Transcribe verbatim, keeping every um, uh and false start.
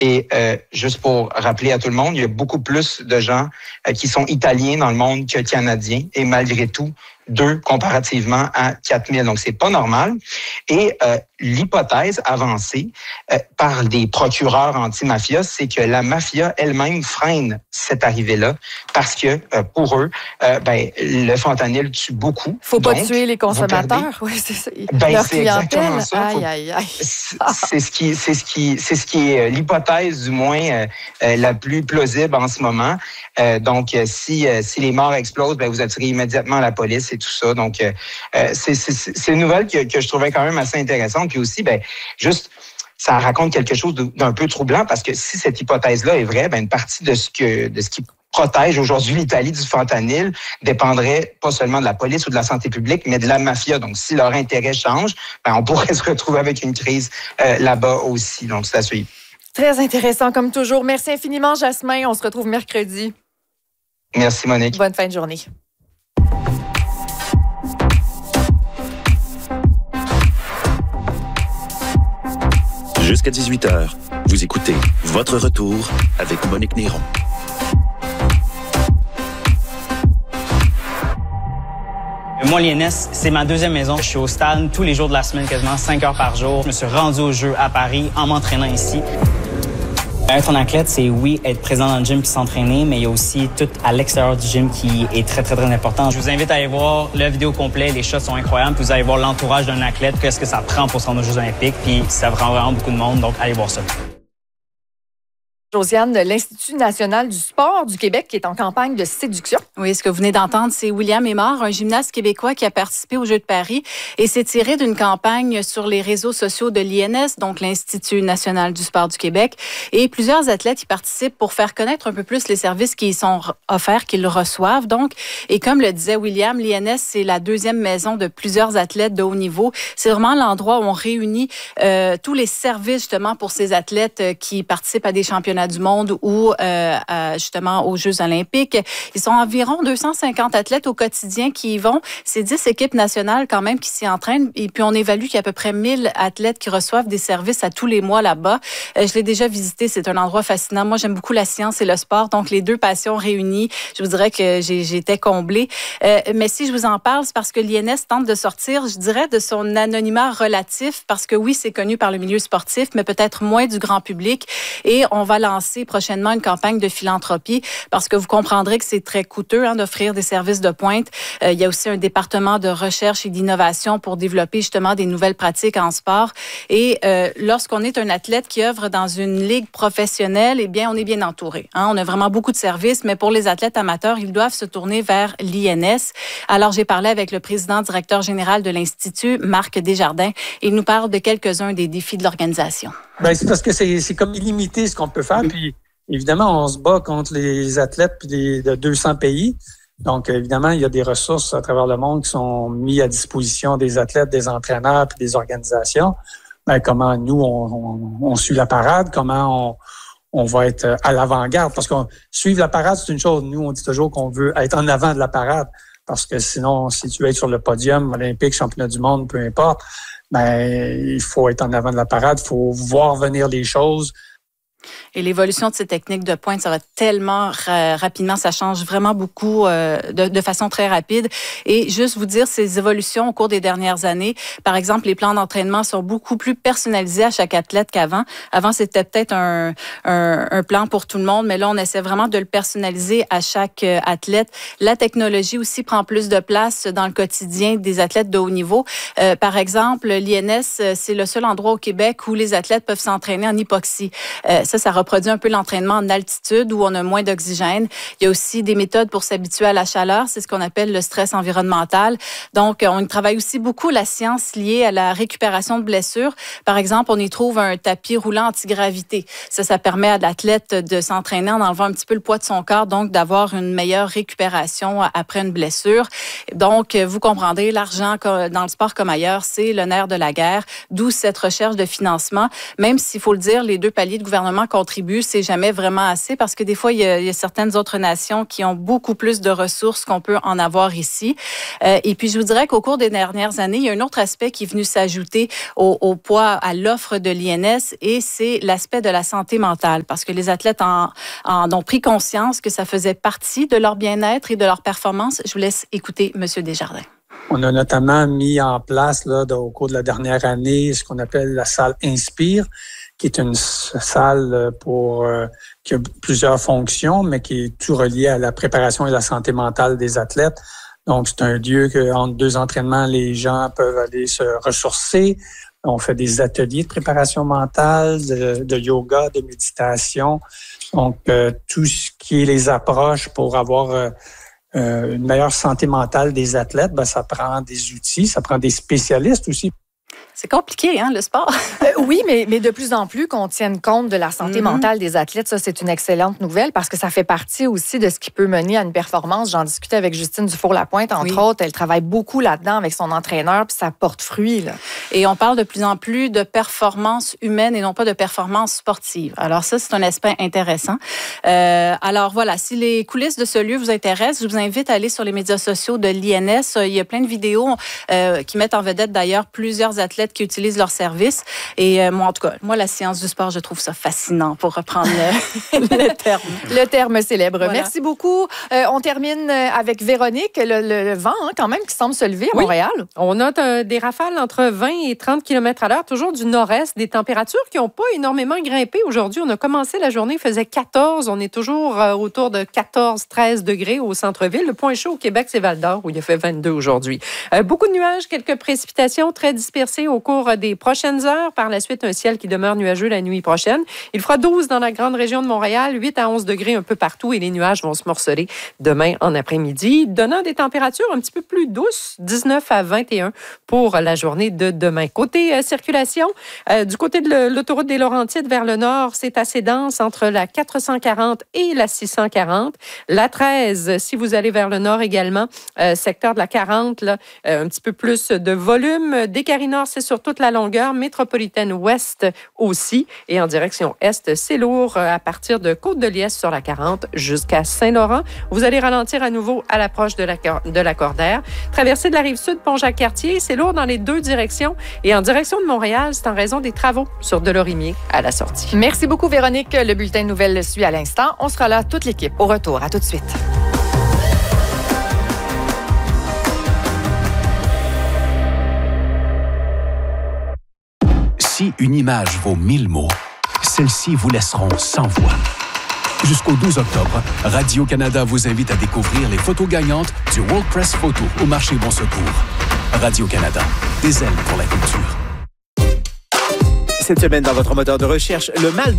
Et euh, juste pour rappeler à tout le monde, il y a beaucoup plus de gens euh, qui sont italiens dans le monde que canadiens. Et malgré tout, deux comparativement à quatre mille. Donc, c'est pas normal. Et euh, l'hypothèse avancée euh, par des procureurs anti-mafia, c'est que la mafia elle-même freine cette arrivée-là parce que euh, pour eux, euh, ben, le fentanyl tue beaucoup. Faut pas Donc, tuer les consommateurs. Oui, c'est ça. Ben, Leur c'est clientèle. exactement ça. Aïe, aïe, aïe. C'est ce qui, c'est ce qui, c'est ce qui est l'hypothèse du moins euh, euh, la plus plausible en ce moment. Euh, donc, euh, si euh, si les morts explosent, ben vous attirez immédiatement la police et tout ça. Donc, euh, c'est, c'est c'est une nouvelle que, que je trouvais quand même assez intéressante. Puis aussi, ben juste ça raconte quelque chose d'un peu troublant parce que si cette hypothèse-là est vraie, ben une partie de ce que de ce qui protège aujourd'hui l'Italie du fentanyl dépendrait pas seulement de la police ou de la santé publique, mais de la mafia. Donc, si leur intérêt change, ben, on pourrait se retrouver avec une crise euh, là-bas aussi. Donc, c'est à suivre. Très intéressant, comme toujours. Merci infiniment, Jasmin. On se retrouve mercredi. Merci, Monique. Bonne fin de journée. Jusqu'à dix-huit heures, vous écoutez Votre Retour avec Monique Néron. Moi, l'I N S, c'est ma deuxième maison. Je suis au stade tous les jours de la semaine, quasiment cinq heures par jour. Je me suis rendu au jeu à Paris en m'entraînant ici. Être un athlète, c'est oui, être présent dans le gym puis s'entraîner, mais il y a aussi tout à l'extérieur du gym qui est très, très, très important. Je vous invite à aller voir la vidéo complète. Les shots sont incroyables. Puis vous allez voir l'entourage d'un athlète, qu'est-ce que ça prend pour se rendre aux Jeux olympiques. Puis ça prend vraiment beaucoup de monde, donc allez voir ça. Josiane, de l'Institut national du sport du Québec qui est en campagne de séduction. Oui, ce que vous venez d'entendre, c'est William Aymard, un gymnaste québécois qui a participé aux Jeux de Paris et s'est tiré d'une campagne sur les réseaux sociaux de l'I N S, donc l'Institut national du sport du Québec. Et plusieurs athlètes y participent pour faire connaître un peu plus les services qui y sont offerts, qu'ils reçoivent. Donc, et comme le disait William, l'I N S, c'est la deuxième maison de plusieurs athlètes de haut niveau. C'est vraiment l'endroit où on réunit euh, tous les services justement pour ces athlètes qui participent à des championnats du monde ou euh, à, justement aux Jeux olympiques. Ils sont environ deux cent cinquante athlètes au quotidien qui y vont. C'est dix équipes nationales quand même qui s'y entraînent. Et puis, on évalue qu'il y a à peu près mille athlètes qui reçoivent des services à tous les mois là-bas. Euh, je l'ai déjà visité. C'est un endroit fascinant. Moi, j'aime beaucoup la science et le sport. Donc, les deux passions réunies, je vous dirais que j'ai, j'étais comblée. Euh, mais si je vous en parle, c'est parce que l'I N S tente de sortir, je dirais, de son anonymat relatif parce que oui, c'est connu par le milieu sportif, mais peut-être moins du grand public. Et on va lancer prochainement une campagne de philanthropie parce que vous comprendrez que c'est très coûteux hein, d'offrir des services de pointe. Euh, il y a aussi un département de recherche et d'innovation pour développer justement des nouvelles pratiques en sport. Et euh, lorsqu'on est un athlète qui œuvre dans une ligue professionnelle, eh bien, on est bien entouré. Hein. On a vraiment beaucoup de services, mais pour les athlètes amateurs, ils doivent se tourner vers l'I N S. Alors, j'ai parlé avec le président directeur général de l'Institut, Marc Desjardins. Il nous parle de quelques-uns des défis de l'organisation. Ben, c'est parce que c'est, c'est comme illimité ce qu'on peut faire. Puis, évidemment, on se bat contre les athlètes puis les, de deux cents pays. Donc, évidemment, il y a des ressources à travers le monde qui sont mises à disposition des athlètes, des entraîneurs puis des organisations. Ben, comment nous, on, on, on suit la parade, comment on, on va être à l'avant-garde. Parce qu'on suivre la parade, c'est une chose. Nous, on dit toujours qu'on veut être en avant de la parade. Parce que sinon, si tu veux être sur le podium olympique, championnat du monde, peu importe, ben, il faut être en avant de la parade, il faut voir venir les choses. Et l'évolution de ces techniques de pointe, ça va tellement ra- rapidement, ça change vraiment beaucoup euh, de, de façon très rapide. Et juste vous dire, ces évolutions au cours des dernières années, par exemple, les plans d'entraînement sont beaucoup plus personnalisés à chaque athlète qu'avant. Avant, c'était peut-être un, un, un plan pour tout le monde, mais là, on essaie vraiment de le personnaliser à chaque euh, athlète. La technologie aussi prend plus de place dans le quotidien des athlètes de haut niveau. Euh, par exemple, l'I N S, c'est le seul endroit au Québec où les athlètes peuvent s'entraîner en hypoxie. Euh, Ça, ça reproduit un peu l'entraînement en altitude où on a moins d'oxygène. Il y a aussi des méthodes pour s'habituer à la chaleur. C'est ce qu'on appelle le stress environnemental. Donc, on travaille aussi beaucoup la science liée à la récupération de blessures. Par exemple, on y trouve un tapis roulant antigravité. Ça, ça permet à l'athlète de s'entraîner en enlevant un petit peu le poids de son corps, donc d'avoir une meilleure récupération après une blessure. Donc, vous comprendrez, l'argent dans le sport comme ailleurs, c'est le nerf de la guerre, d'où cette recherche de financement. Même s'il faut le dire, les deux paliers de gouvernement contribuent contribue, c'est jamais vraiment assez parce que des fois, il y a, il y a certaines autres nations qui ont beaucoup plus de ressources qu'on peut en avoir ici. Euh, et puis, je vous dirais qu'au cours des dernières années, il y a un autre aspect qui est venu s'ajouter au, au poids, à l'offre de l'I N S et c'est l'aspect de la santé mentale parce que les athlètes en, en ont pris conscience que ça faisait partie de leur bien-être et de leur performance. Je vous laisse écouter M. Desjardins. On a notamment mis en place là, au cours de la dernière année ce qu'on appelle la salle Inspire, qui est une salle pour euh, qui a plusieurs fonctions, mais qui est tout relié à la préparation et la santé mentale des athlètes. Donc, c'est un lieu que entre deux entraînements, les gens peuvent aller se ressourcer. On fait des ateliers de préparation mentale, de, de yoga, de méditation. Donc, euh, tout ce qui est les approches pour avoir euh, Euh, une meilleure santé mentale des athlètes, ben, ça prend des outils, ça prend des spécialistes aussi. C'est compliqué, hein, le sport? euh, oui, mais, mais de plus en plus qu'on tienne compte de la santé mm-hmm. mentale des athlètes, ça, c'est une excellente nouvelle parce que ça fait partie aussi de ce qui peut mener à une performance. J'en discutais avec Justine Dufour-Lapointe, entre oui. autres. Elle travaille beaucoup là-dedans avec son entraîneur, puis ça porte fruit, là. Et on parle de plus en plus de performance humaine et non pas de performance sportive. Alors ça, c'est un aspect intéressant. Euh, alors voilà, si les coulisses de ce lieu vous intéressent, je vous invite à aller sur les médias sociaux de l'I N S. Il y a plein de vidéos euh, qui mettent en vedette d'ailleurs plusieurs athlètes qui utilisent leurs services. Et euh, moi, en tout cas, moi, la science du sport, je trouve ça fascinant pour reprendre le, le terme. Le terme célèbre. Voilà. Merci beaucoup. Euh, on termine avec Véronique. Le, le, le vent, hein, quand même, qui semble se lever à oui. Montréal. On note euh, des rafales entre vingt et trente kilomètres à l'heure, toujours du nord-est, des températures qui n'ont pas énormément grimpé aujourd'hui. On a commencé la journée, il faisait quatorze. On est toujours euh, autour de quatorze treize degrés au centre-ville. Le point chaud au Québec, c'est Val-d'Or, où il a fait vingt-deux aujourd'hui. Euh, beaucoup de nuages, quelques précipitations très dispersées au cours des prochaines heures. Par la suite, un ciel qui demeure nuageux la nuit prochaine. Il fera douze dans la grande région de Montréal, huit à onze degrés un peu partout et les nuages vont se morceler demain en après-midi, donnant des températures un petit peu plus douces, dix-neuf à vingt et un pour la journée de demain. Côté euh, circulation, euh, du côté de le, l'autoroute des Laurentides vers le nord, c'est assez dense entre la quatre cent quarante et la six cent quarante. La treize, si vous allez vers le nord également, euh, secteur de la quarante, là, euh, un petit peu plus de volume. Des Carins-Nord, c'est sur toute la longueur. Métropolitaine ouest aussi. Et en direction est, c'est lourd à partir de Côte-de-Liesse sur la quarante jusqu'à Saint-Laurent. Vous allez ralentir à nouveau à l'approche de la, de la Cordaire. Traversée de la Rive-Sud, Pont-Jacques-Cartier, c'est lourd dans les deux directions. Et en direction de Montréal, c'est en raison des travaux sur Delorimier à la sortie. Merci beaucoup, Véronique. Le bulletin de nouvelles le suit à l'instant. On sera là, toute l'équipe, au retour. À tout de suite. Si une image vaut mille mots, celles-ci vous laisseront sans voix. Jusqu'au douze octobre, Radio-Canada vous invite à découvrir les photos gagnantes du World Press Photo au marché Bon Secours. Radio-Canada, des ailes pour la culture. Cette semaine, dans votre moteur de recherche, le mal de